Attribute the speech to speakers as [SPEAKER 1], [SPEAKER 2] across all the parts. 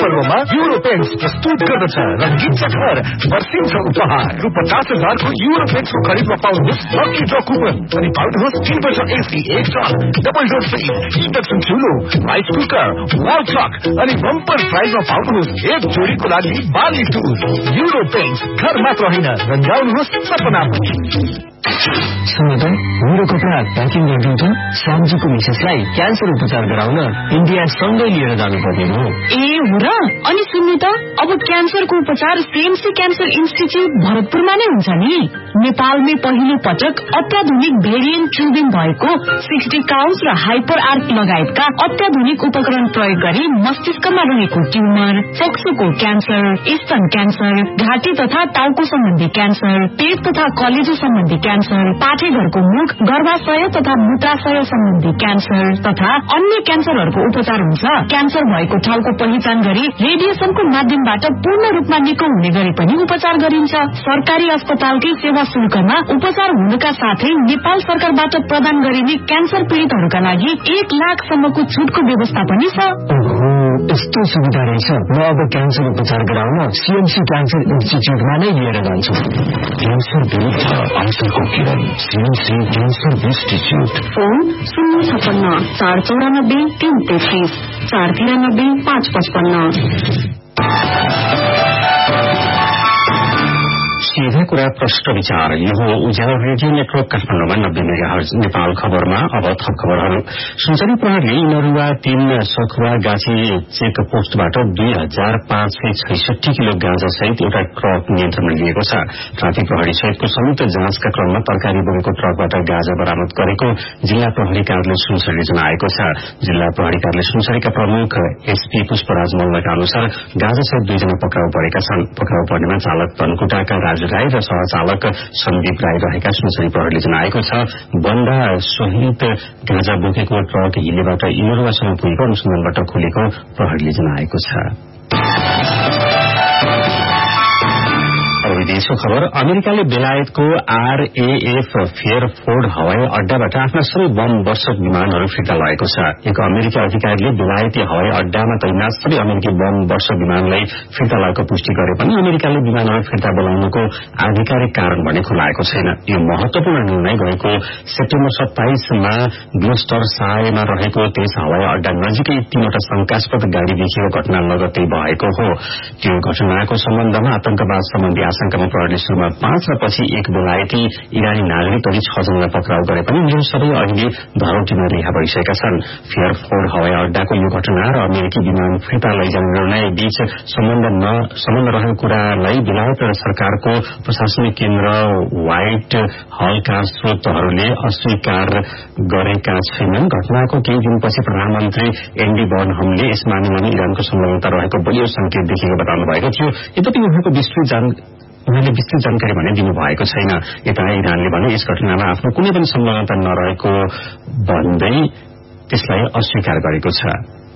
[SPEAKER 1] पर्वमा युरोपेन्ट्स प्रस्तुत गर्दछ रंगीन चटहर वर्षिन्छ उपहार रु 50,000 को युरोपेन्ट्सको खरिदमा पाउनुहोस् लकी ड्र कुपन अनि पाउनुहोस् 3 वर्ष AC 1 ton double door fridge induction चुलो rice cooker wall clock अनि बम्पर प्राइजमा पाउनुहोस् एक जोडीको लागि बाली टुल युरोपेन्ट्स घर मात्र होइन रंगाउनुहोस् सपना पनि।
[SPEAKER 2] सुन्नु मेरो कपडा प्याकिङ गरिदिन्छ श्यामजीको मिसेसलाई क्यान्सर उपचार गराउन इन्डिया सँगै लिएर जानुपर्ने हो।
[SPEAKER 3] ए हो र? अनि सुन्नु त अब क्यान्सरको उपचार सीएमसी क्यान्सर इन्स्टिच्युट भरतपुरमा नै हुन्छ नि। नेपालमै पहिलो पटक अत्याधुनिक भेरिएन्ट ट्युबिङ भएको 60 काउन्स र हाइपर आर्क लगायतका अत्याधुनिक उपकरण प्रयोग गरी मस्तिष्कमा रहेको ट्युमर, फोक्सोको क्यान्सर, स्तन क्यान्सर, घाँटी तथा टाउको सम्बन्धी क्यान्सर, पेट तथा कलेजो सम्बन्धी क्यान्सर, पाठेघरको मुख, गर्भाशय तथा मूत्राशय सम्बन्धी क्यान्सर तथा अन्य क्यान्सरहरूको उपचार हुन्छ। क्यान्सर भएको ठाउँको पहिचान गरी रेडिएसनको माध्यमबाट पूर्ण रूपमा निको हुने गरी पनि उपचार गरिन्छ। सरकारी अस्पतालकै सेवा शुल्कमा उपचार हुनुका साथै नेपाल सरकारबाट प्रदान गरिने क्यान्सर पीड़ितहरूका लागि 1 लाखसम्मको छुटको व्यवस्था पनि छ।
[SPEAKER 2] यस्तो सुविधा रहेछ। म अब क्यान्सर उपचार गराउन सीएमसी क्यान्सर इन्स्टिच्युटमा नै लिएर जान्छु। क्यान्सर विरुद्ध अवसरको किरण सीएमसी क्यान्सर इन्स्टिच्युट।
[SPEAKER 3] फोन 056 494 333 493 555।
[SPEAKER 4] सीधा कुरा प्रश्न विचार यो हो उज्यालो रेडियो नेटवर्क काठमाडौँमा 90 मेगाहर्ज। नेपाल खबरमा अब थप खबरहरू। सुनसरी प्रहरीले नरुवा 3 सखुवा गाछी चेक पोस्टबाट 2566 किलो गाँजा सहित एउटा ट्रक नियन्त्रणमा लिएको छ। ट्राफिक प्रहरी सहितको संयुक्त जाँचका क्रममा तरकारी बोकेको ट्रकबाट गाँजा बरामद गरेको जिल्ला प्रहरी कार्यालय सुनसरीले जनाएको छ। जिल्ला प्रहरी कार्यालय सुनसरीका प्रमुख एसपी पुष्पराज मल्लका अनुसार गाँजा सहित 2 जना पक्राउ परेका छन्। पक्राउ पर्नेमा चालक तनकुटाका राजु राई र सहचालक सन्दीप राई रहेका सुनसरी प्रहरीले जनाएको छ। बन्दा सहित गाँजा बोकेको ट्रक हिलेबाट इमरुवासम्म पुगेको अनुसन्धानबाट खुलेको प्रहरीले जनाएको छ। विदेशको खबर। अमेरिकाले बेलायतको आरएएफ फेयरफोर्ड हवाई अड्डाबाट आफ्ना सबै बम वर्षक विमानहरू फिर्ता लगेको छ। एक अमेरिकी अधिकारीले बेलायती हवाई अड्डामा तैनात सबै अमेरिकी बम वर्षक विमानलाई फिर्ता लगेको पुष्टि गरे पनि अमेरिकाले विमानहरू फिर्ता बोलाउनुको आधिकारिक कारण भने खुलाएको छैन। यो महत्वपूर्ण निर्णय गएको सेप्टेम्बर 27मा ग्लोस्टरसायरमा रहेको त्यस हवाई अड्डा नजिकै 3वटा शंकास्पद गाड़ी देखिएको घटना लगत्तै भएको हो। त्यो घटनाको सम्बन्धमा आतंकवाद सम्बन्धी आशंकामा प्रहरीले सुरुमा 5 र पछि 1 बेलायती इरानी नागरिक गरी 6 जनालाई पक्राउ गरे पनि उनीहरू सबै अहिले धरोटीमा रिहा भइसकेका छन्। फेयरफोर्ड हवाई अड्डाको यो घटना र अमेरिकी विमान फिर्ता लैजाने निर्णय बीच सम्बन्ध रहेको कुरालाई बेलायत र सरकारको प्रशासनिक केन्द्र व्हाइट हलका स्रोतहरूले अस्वीकार गरेका छैनन्। घटनाको केही दिनपछि प्रधानमन्त्री एन्डी बर्नहमले यस मामिलामा इरानको संलग्नता रहेको बलियो संकेत देखेको बताउनु भएको थियो। यद्यपि उहाँले विस्तृत जानकारी भने दिनुभएको छैन। यता इरानले भने यस घटनामा आफ्नो कुनै पनि संलग्नता नरहेको भन्दै त्यसलाई अस्वीकार गरेको छ।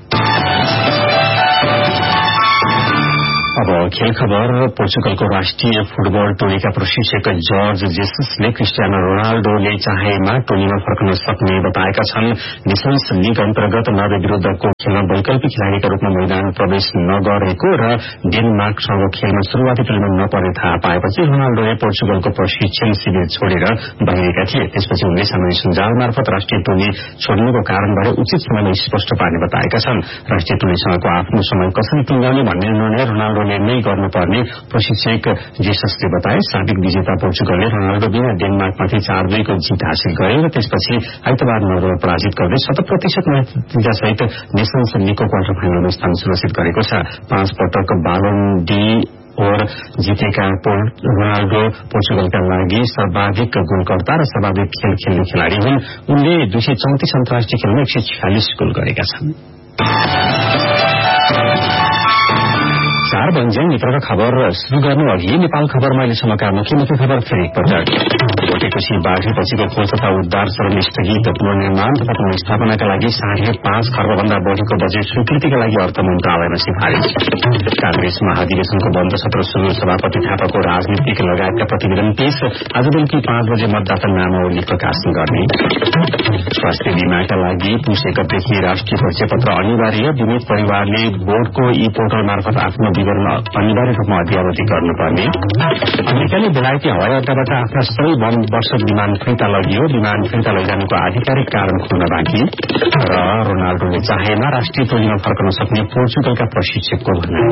[SPEAKER 4] अब खेल खबर। पोर्चुगलको राष्ट्रिय फुटबल टोलीका प्रशिक्षक जर्ज जेससले क्रिस्टियानो रोनाल्डोले चाहेमा टोलीमा फर्कन सक्ने बताएका छन्। नेशन्स लीग अन्तर्गत नर्वे विरूद्धको खेलमा वैकल्पिक खेलाड़ीका रूपमा मैदान प्रवेश नगरेको र डेनमार्कसँग खेलमा शुरूआती टोलीमा नपर्ने थाहा पाएपछि रोनाल्डोले पोर्चुगलको प्रशिक्षण शिविर छोडेर बाहिरेका थिए। त्यसपछि उनले सामाजिक सञ्जाल मार्फत राष्ट्रिय टोली छोड्नुको कारणबारे उचित समयमा स्पष्ट पार्ने बताएका छन्। राष्ट्रिय टोलीसँगको आफ्नो समय कसरी टुङ्गाउने भन्ने निर्णय रोनाल्डोले नै गर्नुपर्ने प्रशिक्षक जेससले बताए। साबिक विजेता पोर्चुगलले रोनाल्डो बिना डेनमार्कमाथि 4-2 को जीत हासिल गरे र त्यसपछि आइतबार नर्वेलाई पराजित गर्दै 70% नतिजासहित नेशन्स लीगको क्वार्टर फाइनलमा स्थान सुरक्षित गरेको छ। 5 पटक बालोन डी और जितेका रोनाल्डो पोर्चुगलका लागि सर्वाधिक गोलकर्ता र सर्वाधिक खेल खेल्ने खेलाड़ी हुन्। उनले 234 अन्तर्राष्ट्रिय खेलमा 146 गोल गरेका छन्। नमस्कार बन्ज्याङ मित्रका खबर शुरू गर्नु अघि नेपाल खबर अहिलेसम्मका मुख्य खबर फेरि एकपटक। भोटेकोशी बाढीपछिको खोज तथा उद्धार चरण स्थगित, पुनर्निर्माण तथा पुनर्स्थापनाका लागि 5.5 खर्ब भन्दा बढ़ीको बजेट स्वीकृतिका लागि अर्थ मन्त्रालयमा सिफारिस। कांग्रेस महाधिवेशनको बन्द सत्र सुरु, सभापति थापाको राजनीतिक लगायतका प्रतिवेदन पेश। आज बेलुकी 5 बजे मतदाता नामावली प्रकाशन गर्ने। स्वास्थ्य बीमाका लागि पुस 1 गतेदेखि राष्ट्रिय परिचय पत्र अनिवार्य। बिमित परिवारले बोर्डको ई पोर्टल मार्फत आफ्नो विवरण अनिवार्य रूपमा अद्यावधि गर्नुपर्ने। अमेरिकाले बेलायती हवाई अड्डाबाट आफ्ना सबै वर्षक विमान फिर्ता लगियो। विमान फिर्ता लैजानुको आधिकारिक कारण खुल्न बाँकी। र रोनाल्डोले चाहेमा राष्ट्रिय टोलीमा फर्कन सक्ने पोर्चुगलका प्रशिक्षकको भनाई।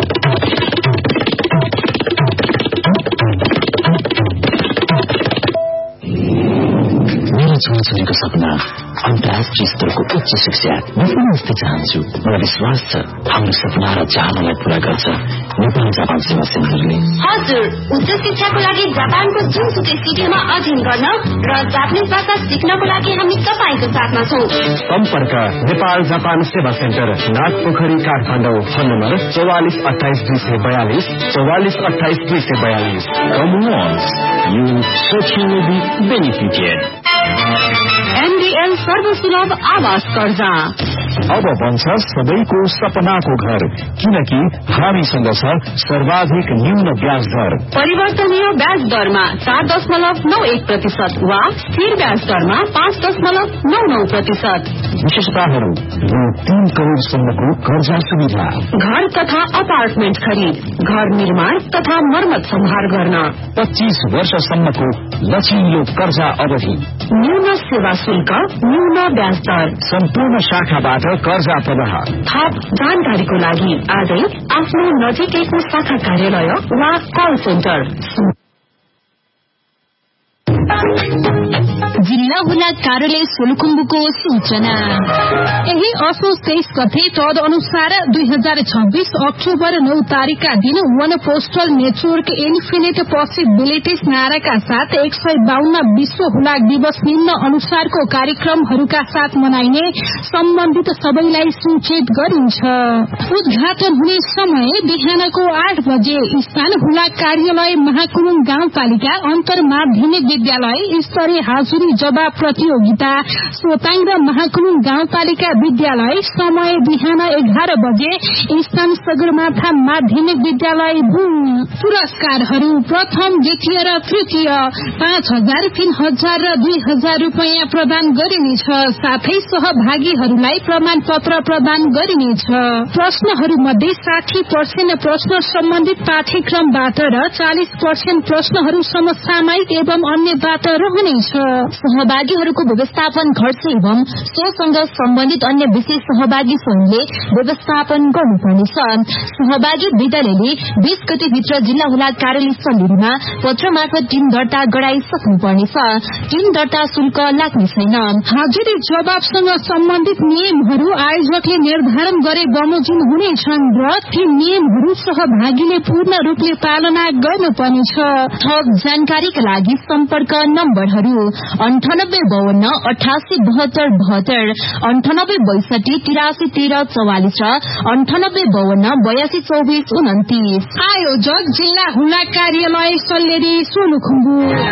[SPEAKER 2] मेरो छोराछोरीको सपना अन्तर्राष्ट्रिय स्तरको उच्च शिक्षा म पनि यस्तै चाहन्छु। मलाई विश्वास छ हाम्रो सपना र चाहनालाई पूरा गर्छ नेपाल जापान सेवा सेन्टरले।
[SPEAKER 5] हजुर, उच्च शिक्षाको लागि जापानको जुनसुकै सिटीमा अध्ययन गर्न र जापानिज भाषा सिक्नको लागि हामी तपाईको साथमा छौं।
[SPEAKER 1] सम्पर्क नेपाल जापान सेवा centre, Nagpokhari, Kathmandu. Phone number 4428 242
[SPEAKER 2] Come once, you certainly will be benefited.
[SPEAKER 3] MDL सर्वसुलभ आवास कर्जा
[SPEAKER 1] अब बन्छ सबैको सपनाको घर, किनकि हामीसँग छ सर्वाधिक न्यून ब्याज दर।
[SPEAKER 3] परिवर्तनीय ब्याज दरमा 4.91% वा स्थिर ब्याज दरमा 5.99%।
[SPEAKER 2] विशेषताहरू: 3 करोड़सम्मको कर्जा सुविधा,
[SPEAKER 3] घर तथा अपार्टमेन्ट खरिद, घर निर्माण तथा मर्मत सम्हार गर्न,
[SPEAKER 2] 25 वर्षसम्मको लचिलो कर्जा अवधि,
[SPEAKER 3] न्यून सेवा शुल्क, न्यून ब्याज दर,
[SPEAKER 2] सम्पूर्ण शाखाबाट कर्जा प्रवाह।
[SPEAKER 3] थप जानकारीको लागि आजै आफ्नो नजिकैको शाखा कार्यालय वा कल सेन्टर।
[SPEAKER 6] जिल्ला हुलाक कार्यालय सोलुखुम्बुको सूचना। यही असोज 23 गते तद अनुसार 2026 अक्टोबर 9 तारिकका दिन वन पोस्टल नेटवर्क इन्फिनिट पोसिबिलिटिज नाराका साथ 152 विश्व हुलाक दिवस निम्न अनुसारको कार्यक्रमहरूका साथ मनाइने सम्बन्धित सबैलाई सूचित गरिन्छ। उद्घाटन हुने समय बिहानको 8 बजे स्थान हुलाक कार्यालय महाकुरुङ गाउँपालिका अन्तर माध्यमिक विद्यालय स्तरीय हाजुरी जवाब प्रतियोगिता सोताङ र महाकुरुङ गाउँपालिका विद्यालय समय बिहान 11 बजे स्थान सगरमाथा माध्यमिक विद्यालय बुङ। पुरस्कारहरू प्रथम, द्वितीय र तृतीय 5,000, 3,000 र 2,000 रुपियाँ प्रदान गरिनेछ। साथै सहभागीहरूलाई प्रमाण पत्र प्रदान गरिनेछ। प्रश्नहरू मध्ये 60% प्रश्न सम्बन्धित पाठ्यक्रमबाट र 40% प्रश्नहरू समसामयिक एवं अन्यबाट रहनेछ। सहभागीहरूको व्यवस्थापन खर्च एवं सोसँग सम्बन्धित अन्य विषय सहभागी स्वयंले व्यवस्थापन गर्नुपर्नेछ। सहभागी विद्यालयले 20 गतेभित्र जिल्ला हुलाक कार्यालय सल्लेरीमा पत्र मार्फत टिम दर्ता गराइसक्नुपर्नेछ। टिम दर्ता शुल्क लाग्ने छैन। हाजिरी जवाबसँग सम्बन्धित नियमहरू आयोजकले निर्धारण गरे बमोजिम हुनेछन् र ती नियमहरू सहभागीले पूर्ण रूपले पालना गर्नुपर्नेछ। थप जानकारीका लागि सम्पर्क नम्बरहरू 9852 88 72 72, 98 62 83 13 44 र 9852 82 24 29। आयोजक जिल्ला हुलाक कार्यालय सल्लेरी सोलुखुम्बु।